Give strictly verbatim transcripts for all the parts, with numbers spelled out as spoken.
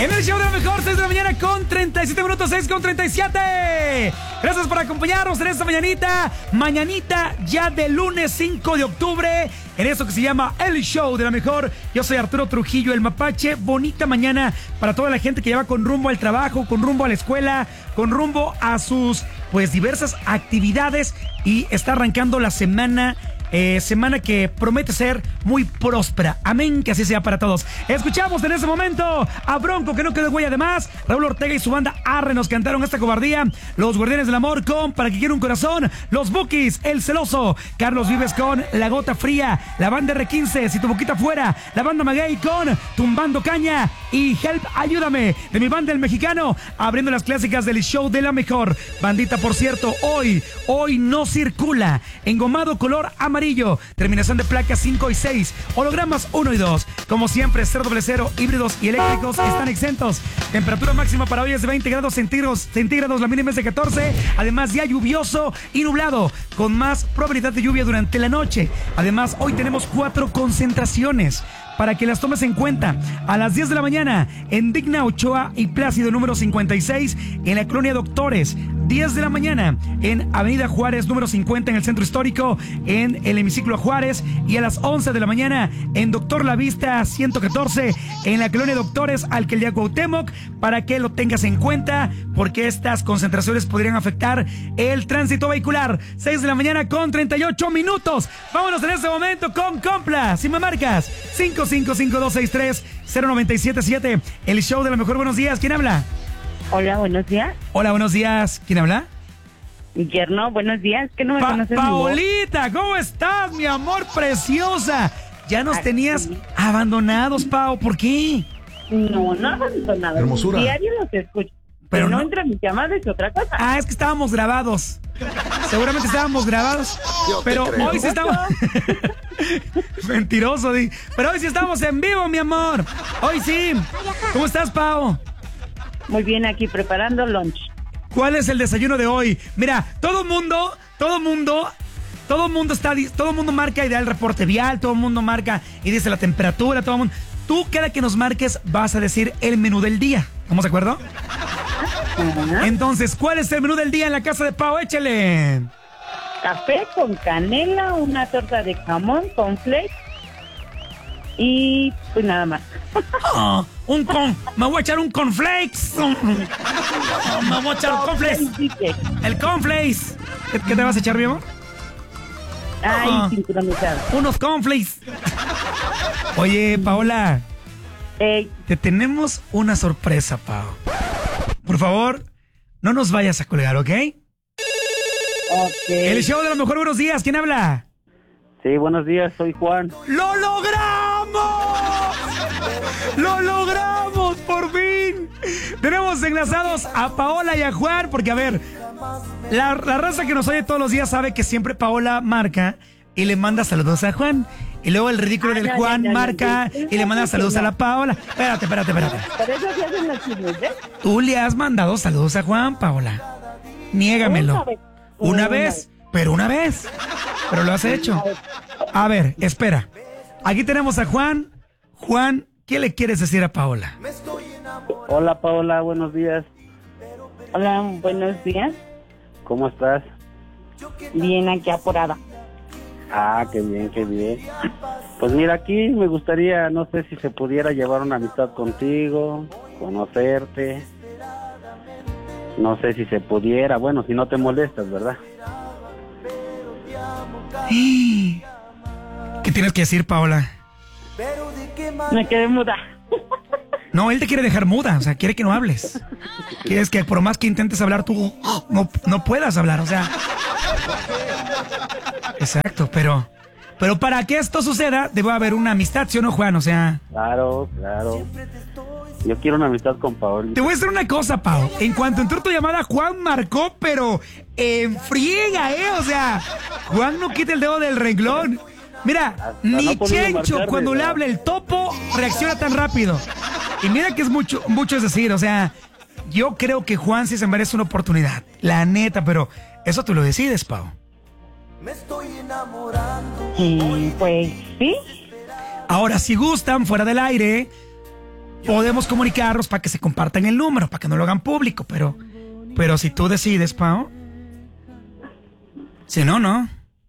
En el show de la mejor, seis de la mañana con treinta y siete minutos, seis con treinta y siete. Gracias por acompañarnos en esta mañanita. Mañanita ya de lunes cinco de octubre. En eso que se llama el show de la mejor. Yo soy Arturo Trujillo, el Mapache. Bonita mañana para toda la gente que lleva con rumbo al trabajo, con rumbo a la escuela, con rumbo a sus pues diversas actividades. Y está arrancando la semana. Eh, semana que promete ser muy próspera. Amén, que así sea para todos. Escuchamos en ese momento a Bronco, que no quedó huella de más. Raúl Ortega y su banda Arre nos cantaron esta cobardía. Los Guardianes del Amor con Para que quiera un corazón. Los Bukis, El Celoso. Carlos Vives con La Gota Fría. La banda R quince, Si tu boquita fuera. La banda Maguey con Tumbando Caña. Y Help, Ayúdame, de mi banda El Mexicano, abriendo las clásicas del show de la mejor. Bandita, por cierto, hoy, hoy no circula. Engomado color amarillo. Terminación de placas cinco y seis. Hologramas uno y dos. Como siempre, cero doble cero, híbridos y eléctricos están exentos. Temperatura máxima para hoy es de veinte grados centígrados, centígrados, la mínima es de catorce. Además, ya lluvioso y nublado, con más probabilidad de lluvia durante la noche. Además, hoy tenemos cuatro concentraciones para que las tomes en cuenta. A las diez de la mañana, en Digna Ochoa y Plácido número cincuenta y seis, en la colonia Doctores. diez de la mañana, en Avenida Juárez número cincuenta, en el Centro Histórico, en el Hemiciclo Juárez. Y a las once de la mañana, en Doctor La Vista ciento catorce, en la colonia Doctores, Alcaldía Cuauhtémoc, para que lo tengas en cuenta, porque estas concentraciones podrían afectar el tránsito vehicular. seis de la mañana con treinta y ocho minutos. Vámonos en este momento con Compla. Si me marcas, cinco cinco cinco dos seis tres cero nueve siete siete. El show de la mejor. Buenos días. ¿Quién habla? Hola, buenos días. Hola, buenos días. ¿Quién habla? Yerno, buenos días. ¿Qué no me pa conoces? Paolita, ¿cómo estás, mi amor preciosa? Ya nos Ay, tenías sí. abandonados, Pao. ¿Por qué? No, no abandonado. Hermosura. Diario los escucho. Pero Pero no, no- entra mi llamada, es otra cosa. Ah, es que estábamos grabados. Seguramente estábamos grabados. Yo te Pero creo. hoy sí estamos. Mentiroso, di. Pero hoy sí estamos en vivo, mi amor. Hoy sí. ¿Cómo estás, Pao? Muy bien, aquí preparando lunch. ¿Cuál es el desayuno de hoy? Mira, todo mundo, todo mundo, todo mundo está, todo mundo marca ideal reporte vial, todo mundo marca y dice la temperatura, todo mundo. Tú, cada que nos marques, vas a decir el menú del día. ¿Estamos de acuerdo? Ajá. Entonces, ¿cuál es el menú del día en la casa de Pao? Échale. Café con canela, una torta de jamón con flakes y pues nada más. Oh, un con, me voy a echar un cornflakes. Oh, me voy a echar un cornflakes. Dice, El cornflakes. ¿Qué, qué te vas a echar, mi amor? ay, Ah. sincronizado. Unos cornflakes. Oye, Paola, Ey, te tenemos una sorpresa, Pao. Por favor, no nos vayas a colgar, ¿ok? ok. El show de la mejor. Buenos días. ¿Quién habla? Sí, buenos días, soy Juan. ¡Lo logramos! ¡Lo logramos, por fin! Tenemos enlazados a Paola y a Juan, porque, a ver, la, la raza que nos oye todos los días sabe que siempre Paola marca y le manda saludos a Juan. Y luego el ridículo Ah, del no, Juan no, no, marca no, no. y le manda saludos a la Paola. Espérate, espérate, espérate. Por eso se hacen los chismes, ¿ves? Tú le has mandado saludos a Juan, Paola. Niégamelo. Una vez. Una Una vez, pero una vez. Pero lo has hecho. A ver, espera. Aquí tenemos a Juan. Juan, ¿qué le quieres decir a Paola? Hola Paola, buenos días. Hola, buenos días. ¿Cómo estás? Bien, aquí apurada. Ah, qué bien, qué bien. Pues mira, aquí me gustaría, no sé si se pudiera llevar una amistad contigo, conocerte. No sé si se pudiera, bueno, si no te molestas, ¿verdad? ¿Qué tienes que decir, Paola? Me quedé muda. No, él te quiere dejar muda, o sea, quiere que no hables. Quieres que por más que intentes hablar, tú no, no puedas hablar, o sea. Exacto, pero, pero para que esto suceda, debe haber una amistad, ¿sí o no, Juan? O sea, Claro, claro. Yo quiero una amistad con Paola. te voy a decir una cosa, Pau. En cuanto entró tu llamada, Juan marcó, pero en friega, ¿eh? O sea, Juan no quita el dedo del renglón. Mira, Hasta ni no ha podido Chencho, marcarme, cuando le ¿verdad? habla el topo, reacciona tan rápido. Y mira que es mucho, mucho es decir, o sea, yo creo que Juan sí se merece una oportunidad. La neta, pero eso tú lo decides, Pau. Y pues sí. Ahora, si gustan, fuera del aire, podemos comunicarnos para que se compartan el número, para que no lo hagan público, pero, pero si tú decides, Pao. Si no, no.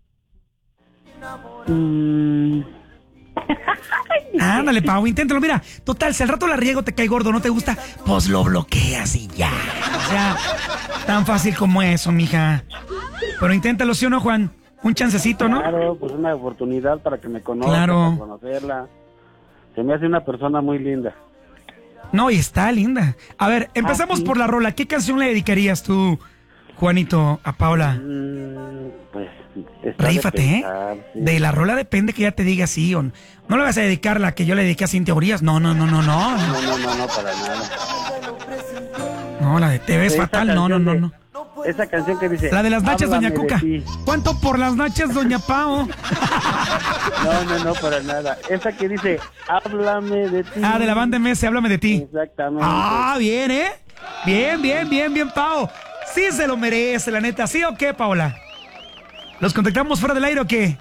Mm. Ándale, Pau, inténtalo. Mira, total, si al rato la riego, te cae gordo, no te gusta, pues lo bloqueas y ya. O sea, tan fácil como eso, mija. Pero inténtalo, ¿sí o no, Juan? Un chancecito, ¿no? Claro, pues una oportunidad para que me conozca, Claro. para conocerla. Se me hace una persona muy linda. No, y está linda. A ver, empezamos Ah, sí. por la rola. ¿Qué canción le dedicarías tú, Juanito, a Paula? Mm, pues... está de Rífate, ¿eh? pensar, sí. De la rola depende que ella te diga sí o no. No le vas a dedicar la que yo le dediqué a Cintia Urias. No, no, no, no, no. No, no, no, no, para nada. No, la de Te ves Esa fatal. No, no, no, canción no. de- Esa canción que dice... La de las nachas, "Háblame doña de Cuca. ti". ¿Cuánto por las nachas, doña Pao? No, no, no, para nada. Esa que dice, háblame de ti. Ah, de la banda M S, háblame de ti. Exactamente. Ah, bien, ¿eh? Bien, bien, bien, bien, Pao. Sí se lo merece, la neta. ¿Sí o qué, Paola? ¿Los contactamos fuera del aire o qué?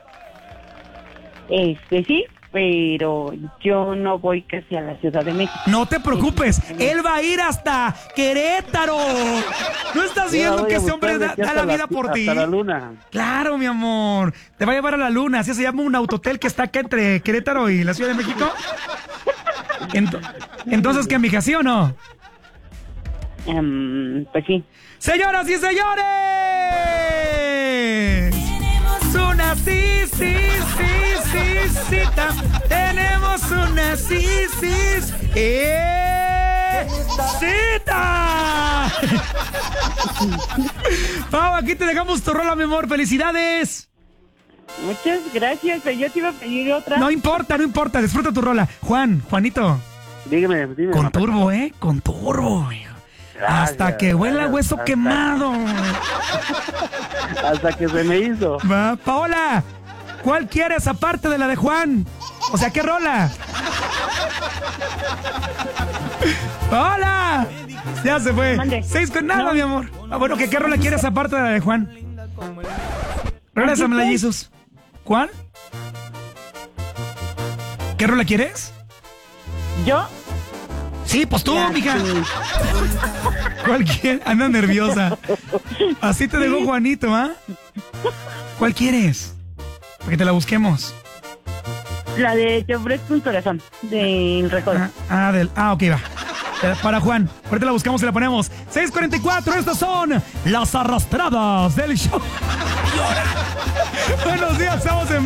Este sí, pero yo no voy casi a la Ciudad de México. No te preocupes, él va a ir hasta Querétaro. ¿No estás Yo la viendo voy que a ese hombre buscar de da, aquí da hasta la vida por hasta ti? la luna. Claro, mi amor. Te va a llevar a la luna. Así se llama un autotel que está acá entre Querétaro y la Ciudad de México. Ent- Entonces, ¿qué, mija, sí o no? Em, pues sí. Señoras y señores, una sí, sí, sí, sí, cita. Tenemos una sí, sí, eh, cita. Pau, aquí te dejamos tu rola, mi amor. Felicidades. Muchas gracias, pero yo te iba a pedir otra. No importa, no importa. Disfruta tu rola. Juan, Juanito. Dígame, dime. Con mamá. turbo, ¿eh? Con turbo, amigo. Hasta Gracias, que huela gracias, hueso hasta- quemado. Hasta que se me hizo. Va, Paola, ¿cuál quieres aparte de la de Juan? O sea, ¿qué rola? ¡Paola! Ya se fue. Mande. Seis con nada, No. mi amor. Ah, bueno, ¿qué, ¿qué rola quieres aparte de la de Juan? Regrésamela, Aquí Jesus. ¿Cuál? ¿Qué rola quieres? ¿Yo? Sí, pues tú, Ya, mija. sí. ¿Cuál quieres? Anda nerviosa. Así te dejó Juanito, ¿ah? ¿Cuál quieres? Para que te la busquemos. La de Te ofrezco un corazón, del Recodo. Ah, ah, del, ah, ok, va. Eh, Para Juan. Ahorita la buscamos y la ponemos. seis cuarenta y cuatro, estas son las arrastradas del show. Buenos días, estamos en